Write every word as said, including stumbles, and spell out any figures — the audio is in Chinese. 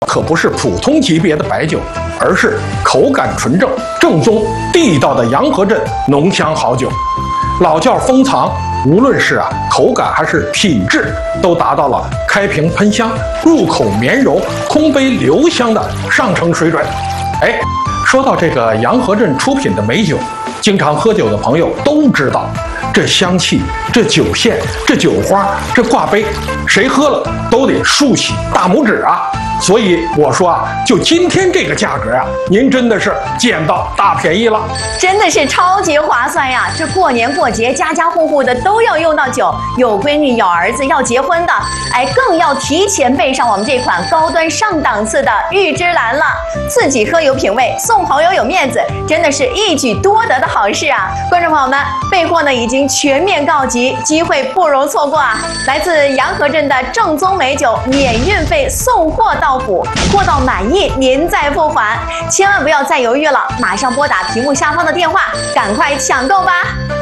可不是普通级别的白酒，而是口感纯正、正宗、地道的洋河镇浓香好酒。老窖封藏，无论是啊口感还是品质，都达到了开瓶喷香、入口绵柔、空杯留香的上乘水准。哎，说到这个洋河镇出品的美酒，经常喝酒的朋友都知道，这香气、这酒线、这酒花、这挂杯，谁喝了都得竖起大拇指啊！所以我说啊，就今天这个价格啊，您真的是捡到大便宜了， 真的是超级划算呀！这过年过节，家家户户的都要用到酒，有闺女、有儿子要结婚的，哎，更要提前备上我们这款高端上档次的玉芝兰了。自己喝有品位，送朋友有面子，真的是一举多得的好事啊！观众朋友们，备货呢已经全面告急，机会不容错过啊！来自洋河镇的正宗美酒，免运费送货到府，货到满意您再付款，千万不要再犹豫了，马上拨打屏幕下方的电话，赶快抢购吧！